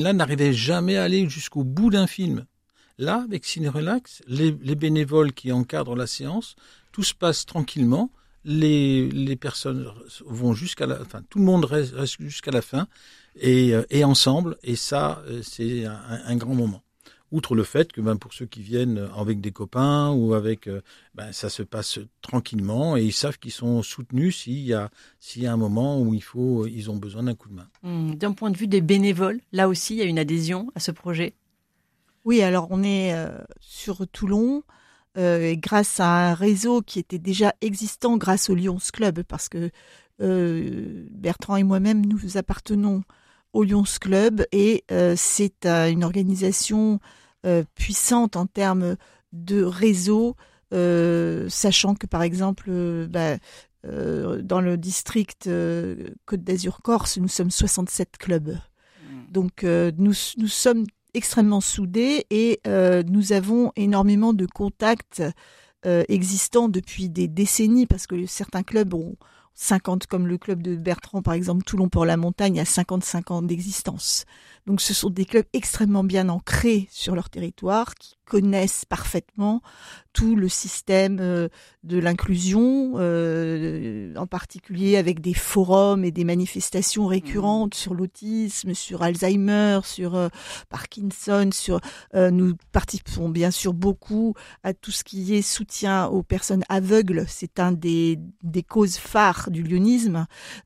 Là, n'arrivait jamais à aller jusqu'au bout d'un film. Là, avec Ciné Relax, les bénévoles qui encadrent la séance, tout se passe tranquillement. Les personnes vont jusqu'à la fin, tout le monde reste jusqu'à la fin et ensemble. Et ça, c'est un grand moment. Outre le fait que pour ceux qui viennent avec des copains ou avec, ça se passe tranquillement et ils savent qu'ils sont soutenus s'il y a un moment où ils ont besoin d'un coup de main. D'un point de vue des bénévoles, là aussi, il y a une adhésion à ce projet. Oui, alors on est sur Toulon grâce à un réseau qui était déjà existant grâce au Lions Club, parce que Bertrand et moi-même, nous appartenons au Lions Club et c'est une organisation puissante en termes de réseau, sachant que par exemple dans le district Côte d'Azur-Corse, nous sommes 67 clubs. Donc nous sommes extrêmement soudés et nous avons énormément de contacts existants depuis des décennies, parce que certains clubs ont 50, comme le club de Bertrand par exemple, Toulon-Port-la-Montagne, a 55 ans d'existence. Donc ce sont des clubs extrêmement bien ancrés sur leur territoire, qui connaissent parfaitement tout le système de l'inclusion, en particulier avec des forums et des manifestations récurrentes sur l'autisme, sur Alzheimer, sur Parkinson. Nous participons bien sûr beaucoup à tout ce qui est soutien aux personnes aveugles. C'est un des causes phares du lyonisme.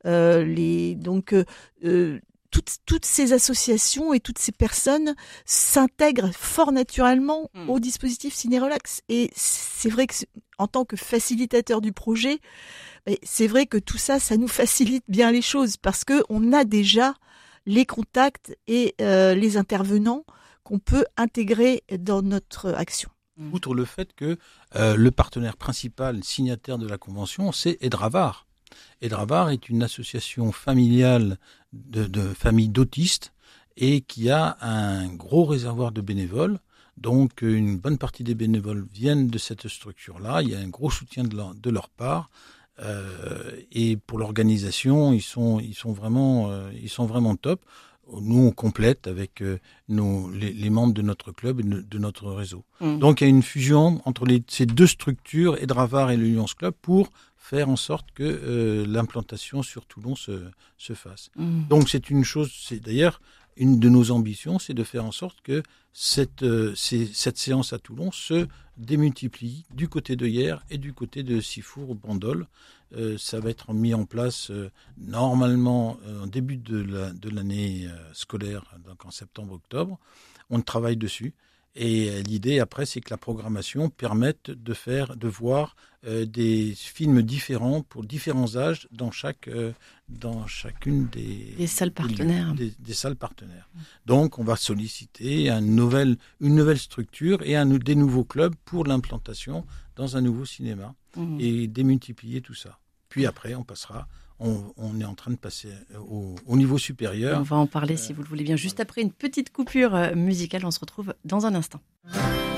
Toutes ces associations et toutes ces personnes s'intègrent fort naturellement au dispositif Ciné Relax. Et c'est vrai que en tant que facilitateur du projet, c'est vrai que tout ça, ça nous facilite bien les choses, parce que on a déjà les contacts et les intervenants qu'on peut intégrer dans notre action. Outre le fait que le partenaire principal signataire de la convention, c'est Aidravar. Aidravar est une association familiale de familles d'autistes et qui a un gros réservoir de bénévoles. Donc une bonne partie des bénévoles viennent de cette structure-là. Il y a un gros soutien de leur part. Et pour l'organisation, ils sont vraiment top. Nous, on complète avec les membres de notre club et de notre réseau. Donc, il y a une fusion entre ces deux structures, Aidravar et le Lions Club, pour faire en sorte que l'implantation sur Toulon se fasse. Donc, c'est d'ailleurs une de nos ambitions, c'est de faire en sorte que cette séance à Toulon se démultiplie du côté de Hyères et du côté de Sifour ou Bandol. Ça va être mis en place normalement en début de l'année scolaire, donc en septembre-octobre. On travaille dessus. Et l'idée après, c'est que la programmation permette de voir des films différents pour différents âges dans chacune des salles partenaires. Des salles partenaires. Donc, on va solliciter une nouvelle structure et des nouveaux clubs pour l'implantation dans un nouveau cinéma et démultiplier tout ça. Puis après, on passera. On est en train de passer au niveau supérieur. On va en parler si vous le voulez bien. Juste après une petite coupure musicale, on se retrouve dans un instant.